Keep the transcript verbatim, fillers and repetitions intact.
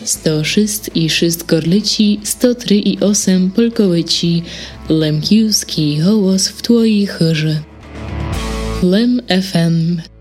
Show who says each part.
Speaker 1: sto sześć i sześć gorlici, sto trzy i osiem polkołyci, lemkiewski hołos w twojej chórze. Lem F M